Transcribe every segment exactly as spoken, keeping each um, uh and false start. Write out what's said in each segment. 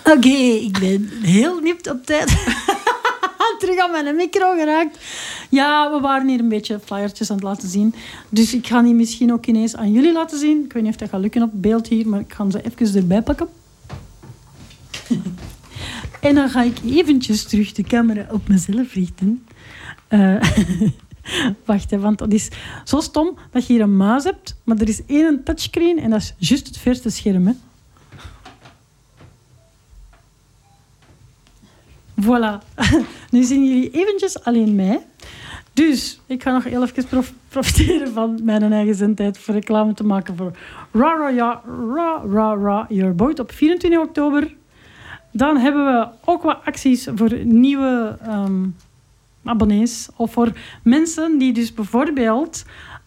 Oké, okay, ik ben heel nipt op tijd. Terug aan mijn micro geraakt. Ja, we waren hier een beetje flyertjes aan het laten zien. Dus ik ga die misschien ook ineens aan jullie laten zien. Ik weet niet of dat gaat lukken op beeld hier, maar ik ga ze even erbij pakken. En dan ga ik eventjes terug de camera op mezelf richten. Uh, wacht, hè, want dat is zo stom dat je hier een muis hebt, maar er is één touchscreen en dat is juist het verste scherm. Hè. Voilà. Nu zien jullie eventjes alleen mij. Dus ik ga nog heel even prof- profiteren van mijn eigen zendtijd voor reclame te maken voor Ra Ra Ja Ra Ra Ra Your Boat op vierentwintig oktober. Dan hebben we ook wat acties voor nieuwe um, abonnees. Of voor mensen die dus bijvoorbeeld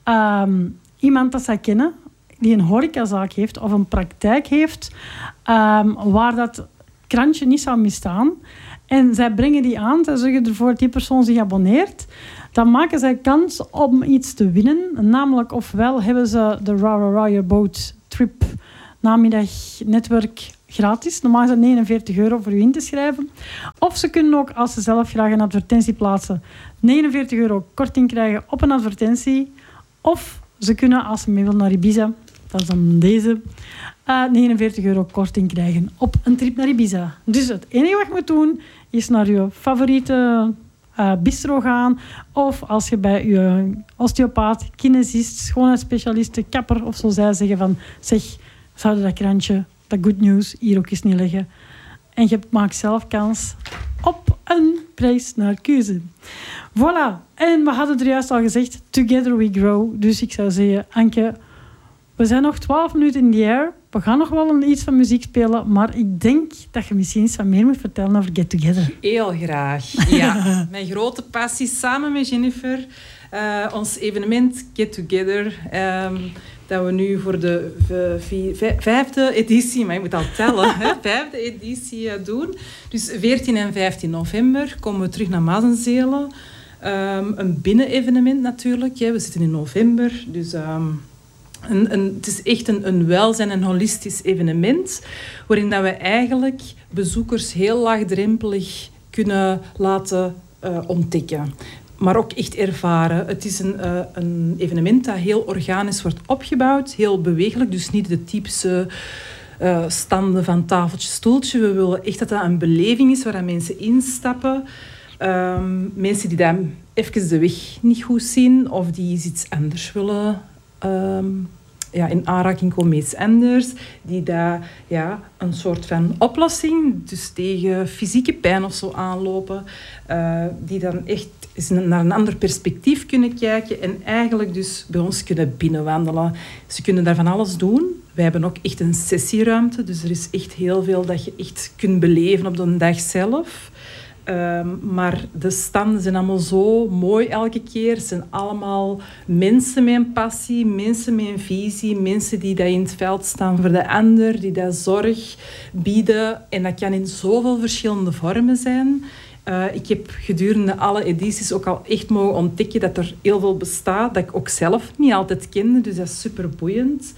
um, iemand dat zij kennen, die een horecazaak heeft of een praktijk heeft, um, waar dat krantje niet zou misstaan. En zij brengen die aan, zij zorgen ervoor dat die persoon zich abonneert. Dan maken zij kans om iets te winnen. Namelijk, ofwel hebben ze de Ra Ra Ra Your Boat Trip namiddag netwerk gratis. Normaal is dat negenenveertig euro voor u in te schrijven. Of ze kunnen ook, als ze zelf graag een advertentie plaatsen, negenenveertig euro korting krijgen op een advertentie. Of ze kunnen, als ze mee willen naar Ibiza, dat is dan deze, uh, negenenveertig euro korting krijgen op een trip naar Ibiza. Dus het enige wat je moet doen, is naar je favoriete uh, bistro gaan. Of als je bij je osteopaat, kinesist, schoonheidsspecialist, kapper of zo zij zeggen van, zeg, zouden dat krantje, dat good news, hier ook eens neerleggen. En je maakt zelf kans op een prijs naar keuze. Voilà. En we hadden er juist al gezegd, together we grow. Dus ik zou zeggen, Anke, we zijn nog twaalf minuten in the air. We gaan nog wel een, iets van muziek spelen, maar ik denk dat je misschien iets wat meer moet vertellen over Get Together. Heel graag. Ja, mijn grote passie samen met Jennifer. Uh, ons evenement Get Together. Um, dat we nu voor de v- v- vijfde editie, maar je moet al tellen, hè, vijfde editie uh, doen. Dus veertien en vijftien november komen we terug naar Mazenzelen. Um, een binnenevenement natuurlijk. Hè. We zitten in november, dus um, een, een, het is echt een, een welzijn- en holistisch evenement, waarin dat we eigenlijk bezoekers heel laagdrempelig kunnen laten uh, ontdekken. Maar ook echt ervaren. Het is een, uh, een evenement dat heel organisch wordt opgebouwd. Heel bewegelijk, dus niet de typische uh, standen van tafeltje, stoeltje. We willen echt dat dat een beleving is waar mensen instappen. Um, mensen die dan even de weg niet goed zien of die iets anders willen um, ja, in aanraking komen met iets anders. Die daar ja, een soort van oplossing, dus tegen fysieke pijn of zo aanlopen. Uh, die dan echt eens naar een ander perspectief kunnen kijken en eigenlijk dus bij ons kunnen binnenwandelen. Ze kunnen daar van alles doen. Wij hebben ook echt een sessieruimte, dus er is echt heel veel dat je echt kunt beleven op de dag zelf. Um, maar de standen zijn allemaal zo mooi elke keer. Het zijn allemaal mensen met een passie, mensen met een visie, mensen die daar in het veld staan voor de ander, die daar zorg bieden. En dat kan in zoveel verschillende vormen zijn. Uh, ik heb gedurende alle edities ook al echt mogen ontdekken dat er heel veel bestaat, dat ik ook zelf niet altijd kende. Dus dat is super boeiend.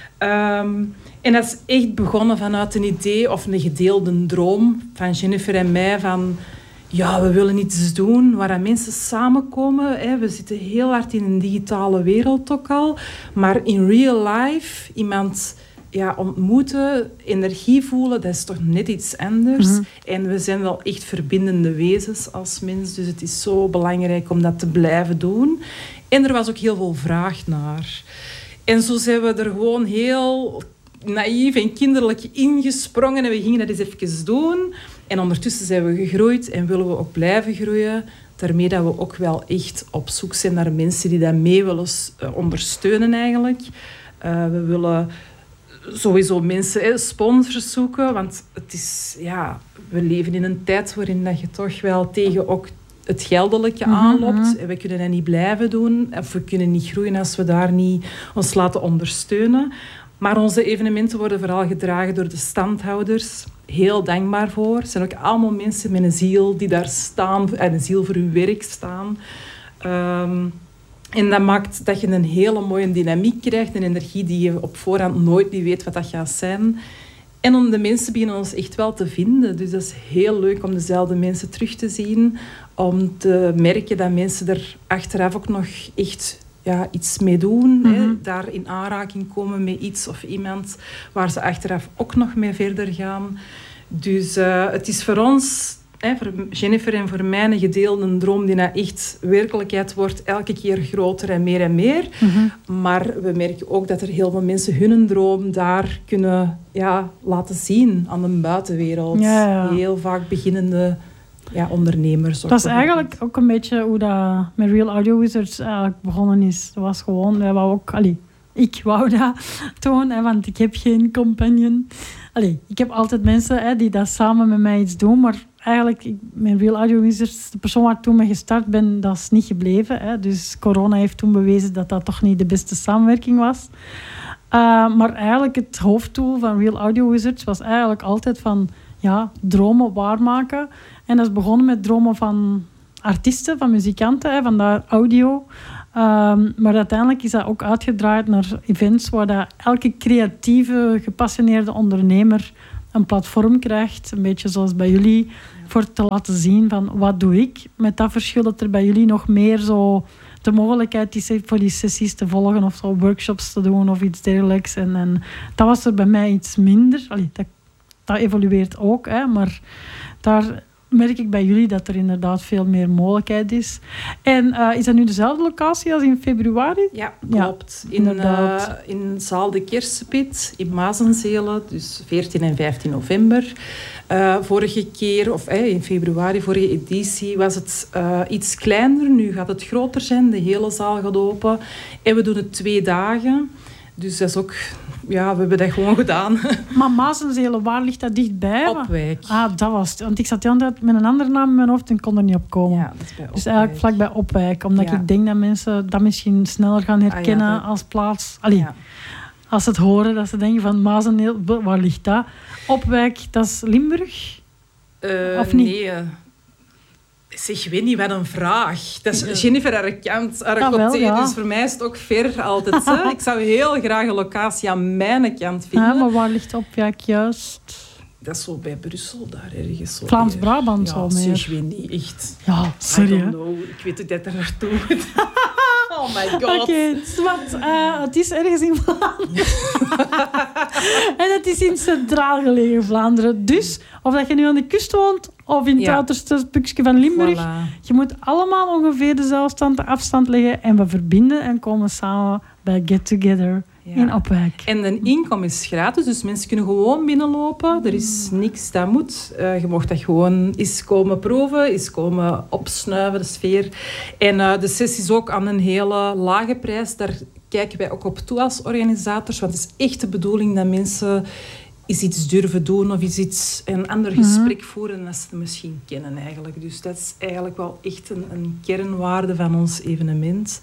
Um, en dat is echt begonnen vanuit een idee of een gedeelde droom van Jennifer en mij van ja, we willen iets doen waar mensen samenkomen. Hè. We zitten heel hard in een digitale wereld ook al, maar in real life iemand ja, ontmoeten, energie voelen, dat is toch net iets anders. Mm-hmm. En we zijn wel echt verbindende wezens als mens, dus het is zo belangrijk om dat te blijven doen. En er was ook heel veel vraag naar. En zo zijn we er gewoon heel naïef en kinderlijk ingesprongen en we gingen dat eens even doen. En ondertussen zijn we gegroeid en willen we ook blijven groeien. Daarmee dat we ook wel echt op zoek zijn naar mensen die dat mee willen ondersteunen eigenlijk. Uh, we willen sowieso mensen, hè, sponsors zoeken, want het is, ja, we leven in een tijd waarin dat je toch wel tegen ook het geldelijke aanloopt. Mm-hmm. En we kunnen dat niet blijven doen. Of we kunnen niet groeien als we daar niet ons laten ondersteunen. Maar onze evenementen worden vooral gedragen door de standhouders. Heel dankbaar voor. Het zijn ook allemaal mensen met een ziel die daar staan. En een ziel voor hun werk staan. Um, en dat maakt dat je een hele mooie dynamiek krijgt. Een energie die je op voorhand nooit niet weet wat dat gaat zijn. En om de mensen beginnen ons echt wel te vinden. Dus dat is heel leuk om dezelfde mensen terug te zien. Om te merken dat mensen er achteraf ook nog echt ja, iets mee doen. Mm-hmm. Hè. Daar in aanraking komen met iets of iemand waar ze achteraf ook nog mee verder gaan. Dus uh, het is voor ons... Hè, voor Jennifer en voor mij een gedeelde droom die nou echt werkelijkheid wordt, elke keer groter en meer en meer. Mm-hmm. Maar we merken ook dat er heel veel mensen hun droom daar kunnen ja, laten zien aan de buitenwereld. Ja, ja. Heel vaak beginnende ja, ondernemers. Dat is eigenlijk ook een beetje hoe dat met Real Audio Wizards eigenlijk begonnen is. Dat was gewoon, wij wou ook... Allee, ik wou dat toen, hè, want ik heb geen companion. Allee, ik heb altijd mensen hè, die dat samen met mij iets doen, maar eigenlijk, ik, met Real Audio Wizards, de persoon waar ik toen mee gestart ben, dat is niet gebleven. Hè. Dus corona heeft toen bewezen dat dat toch niet de beste samenwerking was. Uh, maar eigenlijk het hoofddoel van Real Audio Wizards was eigenlijk altijd van ja, dromen waarmaken. En dat is begonnen met dromen van artiesten, van muzikanten, hè, vandaar audio. Um, maar uiteindelijk is dat ook uitgedraaid naar events waar dat elke creatieve, gepassioneerde ondernemer een platform krijgt. Een beetje zoals bij jullie, voor te laten zien van wat doe ik. Met dat verschil dat er bij jullie nog meer zo de mogelijkheid is voor die sessies te volgen of zo workshops te doen of iets dergelijks. En, en dat was er bij mij iets minder. Allee, dat, dat evolueert ook, hè, maar daar merk ik bij jullie dat er inderdaad veel meer mogelijkheid is. En uh, is dat nu dezelfde locatie als in februari? Ja, klopt. Ja, in, uh, in Zaal de Kersenpit in Mazenzelen, dus veertien en vijftien november. Uh, vorige keer, of eh, in februari, vorige editie, was het uh, iets kleiner. Nu gaat het groter zijn. De hele zaal gaat open. En we doen het twee dagen. Dus dat is ook... Ja, we hebben dat gewoon gedaan. Maar Mazenzelen, waar ligt dat dichtbij? Opwijk. Ah, dat was het. Want ik zat de hele tijd met een andere naam in mijn hoofd en kon er niet op komen. Ja, dat is bij dus eigenlijk vlakbij Opwijk. Omdat ja. ik denk dat mensen dat misschien sneller gaan herkennen ah, ja, dat... als plaats. Allee, ja. Als ze het horen, dat ze denken van Mazenzelen, waar ligt dat? Opwijk, dat is Limburg? Uh, of niet? Nee. Zeg, ik weet niet, wat een vraag. Dat is Jennifer haar kant, haar ah, wel, ja. Dus voor mij is het ook ver altijd. Hè? Ik zou heel graag een locatie aan mijn kant vinden. Ja, maar waar ligt Opwijk juist? Dat is zo bij Brussel, daar ergens. Zo Vlaams-Brabant ja, zo meer. Zeg, ik weet niet, echt. Ja, sorry. I don't know. Ik weet hoe dat er naartoe moet. Oh my god. Oké, okay, uh, het is ergens in Vlaanderen. En het is in centraal gelegen Vlaanderen. Dus, of dat je nu aan de kust woont, of in het ja. uiterste stukje van Limburg, voilà. Je moet allemaal ongeveer dezelfde afstand leggen en we verbinden en komen samen bij Get Together. Ja. In Opwijk. En de inkom is gratis, dus mensen kunnen gewoon binnenlopen. Er is niks dat moet. Uh, je mag dat gewoon eens komen proeven, eens komen opsnuiven, de sfeer. En uh, de sessie is ook aan een hele lage prijs. Daar kijken wij ook op toe als organisators. Want het is echt de bedoeling dat mensen eens iets durven doen of iets, een ander gesprek mm-hmm. voeren dan ze het misschien kennen eigenlijk. Dus dat is eigenlijk wel echt een, een kernwaarde van ons evenement.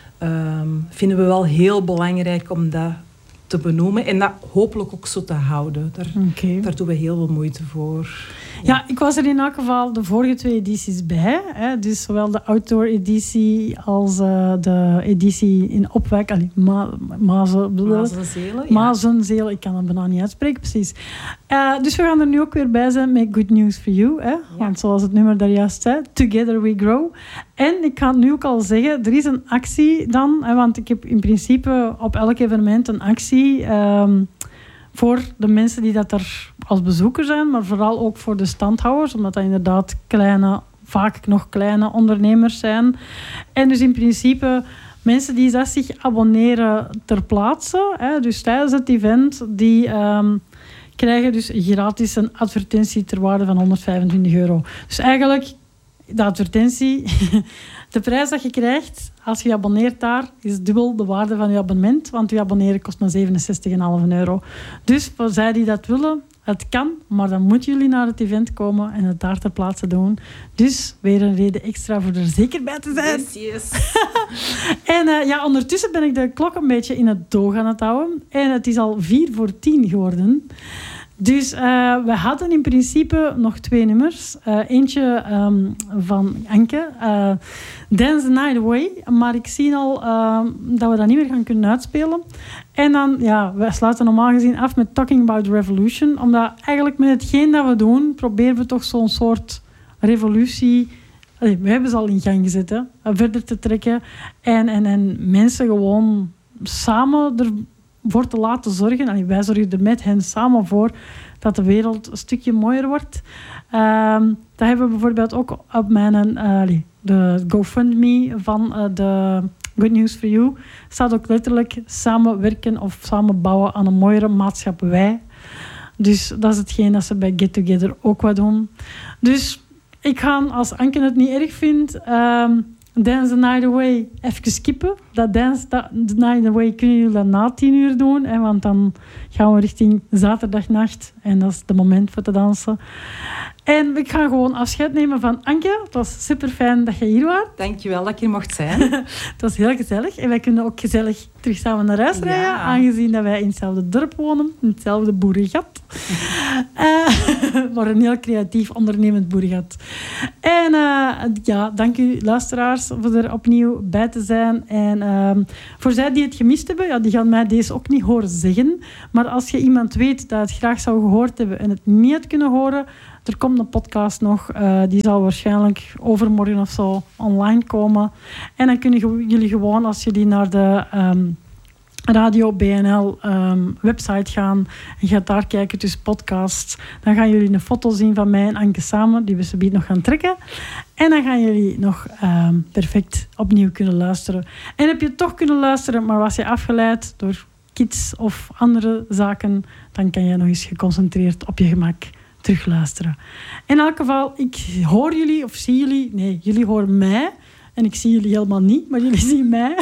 Um, vinden we wel heel belangrijk om dat te benoemen en dat hopelijk ook zo te houden. Daar, okay. daar doen we heel veel moeite voor. Ja. ja, ik was er in elk geval de vorige twee edities bij. Hè. Dus zowel de outdoor-editie als uh, de editie in Opwijk. Allee, Ma- Mazenzelen. Mazenzelen, ik kan het bijna niet uitspreken, precies. Uh, dus we gaan er nu ook weer bij zijn met Good News for You. Hè. Ja. Want zoals het nummer daar juist zei, Together We Grow. En ik kan nu ook al zeggen, er is een actie dan. Hè, want ik heb in principe op elk evenement een actie... Um, voor de mensen die dat er als bezoeker zijn, maar vooral ook voor de standhouders, omdat dat inderdaad kleine, vaak nog kleine ondernemers zijn. En dus in principe mensen die dat zich abonneren ter plaatse, hè, dus tijdens het event, die um, krijgen dus gratis een advertentie ter waarde van honderdvijfentwintig euro. Dus eigenlijk, de advertentie, de prijs dat je krijgt als je je abonneert daar, is dubbel de waarde van je abonnement, want je abonneren kost maar zevenenzestig komma vijf euro. Dus voor zij die dat willen, het kan, maar dan moeten jullie naar het event komen en het daar ter plaatse doen. Dus weer een reden extra voor er zeker bij te zijn. Yes, yes. En uh, ja, ondertussen ben ik de klok een beetje in het doog aan het houden. En het is al vier voor tien geworden. Dus uh, we hadden in principe nog twee nummers. Uh, eentje um, van Anke, uh, Dance the Night Away. Maar ik zie al uh, dat we dat niet meer gaan kunnen uitspelen. En dan, ja, we sluiten normaal gezien af met Talking About Revolution. Omdat eigenlijk met hetgeen dat we doen, proberen we toch zo'n soort revolutie... Allee, we hebben ze al in gang gezet, hè, verder te trekken. En, en, en mensen gewoon samen ervoor te laten zorgen. Allee, wij zorgen er met hen samen voor dat de wereld een stukje mooier wordt. Um, dat hebben we bijvoorbeeld ook op mijn uh, de GoFundMe van uh, de Good News for You. Staat ook letterlijk samenwerken of samenbouwen aan een mooiere maatschappij. Dus dat is hetgeen dat ze bij Get Together ook wat doen. Dus ik ga, als Anke het niet erg vindt, um, Dance the Night Away even skippen. Dat Dance the Night Away kunnen jullie dan na tien uur doen. Hè, want dan gaan we richting zaterdagnacht. En dat is het moment voor te dansen. En ik ga gewoon afscheid nemen van Anke. Het was super fijn dat je hier was. Dankjewel dat ik hier mocht zijn. Het was heel gezellig. En wij kunnen ook gezellig terug samen naar huis rijden. Ja. Aangezien dat wij in hetzelfde dorp wonen. In hetzelfde boerengat. uh, maar een heel creatief, ondernemend boerengat. En uh, ja, dank u luisteraars voor er opnieuw bij te zijn. En uh, voor zij die het gemist hebben, ja, die gaan mij deze ook niet horen zeggen. Maar als je iemand weet dat het graag zou gehoord hebben en het niet had kunnen horen... Er komt een podcast nog, uh, die zal waarschijnlijk overmorgen of zo online komen. En dan kunnen jullie gewoon, als jullie naar de um, Radio B N L um, website gaan en gaat daar kijken tussen podcasts, dan gaan jullie een foto zien van mij en Anke samen, die we zometeen nog gaan trekken. En dan gaan jullie nog um, perfect opnieuw kunnen luisteren. En heb je toch kunnen luisteren, maar was je afgeleid door kids of andere zaken, dan kan je nog eens geconcentreerd op je gemak terugluisteren. In elk geval, ik hoor jullie of zie jullie... Nee, jullie horen mij. En ik zie jullie helemaal niet, maar jullie zien mij.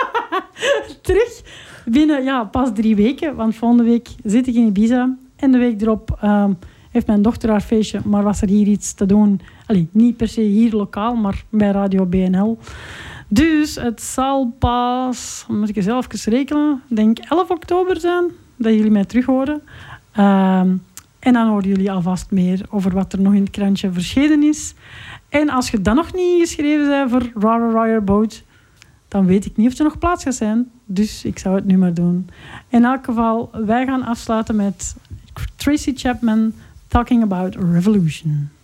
Terug binnen ja, pas drie weken. Want volgende week zit ik in Ibiza. En de week erop um, heeft mijn dochter haar feestje. Maar was er hier iets te doen? Allee, niet per se hier lokaal, maar bij Radio B N L. Dus het zal pas... Moet ik zelf even rekenen? Ik denk elf oktober zijn. Dat jullie mij terug horen. Um, En dan horen jullie alvast meer over wat er nog in het krantje verschenen is. En als je dan nog niet geschreven bent voor Rara Rara Boat, dan weet ik niet of er nog plaats gaat zijn. Dus ik zou het nu maar doen. In elk geval, wij gaan afsluiten met Tracy Chapman, Talking About Revolution.